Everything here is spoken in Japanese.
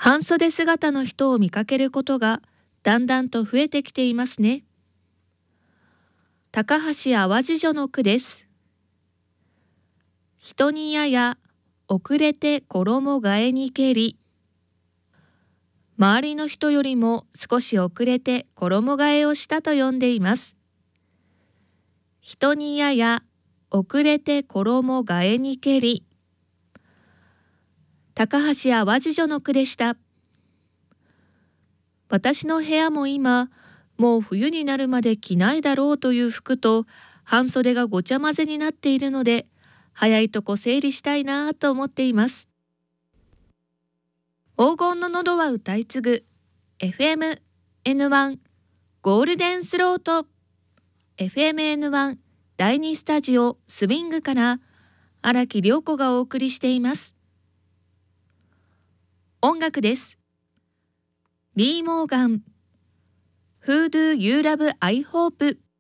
半袖姿の人を見かけることがだんだんと増えてきていますね。高橋淡路女の句です。人にやや遅れて衣替えにけり。周りの人よりも少し遅れて衣替えをしたと読んでいます。人にやや遅れて衣替えにけり。高橋淡路女の句でした。私の部屋も今、もう冬になるまで着ないだろうという服と半袖がごちゃ混ぜになっているので、早いとこ整理したいなと思っています。黄金の喉は歌い継ぐ FM-N1 ゴールデンスロート FM-N1 第2スタジオスウィングから荒木涼子がお送りしています。音楽です。リー・モーガン Who Do You Love I Hope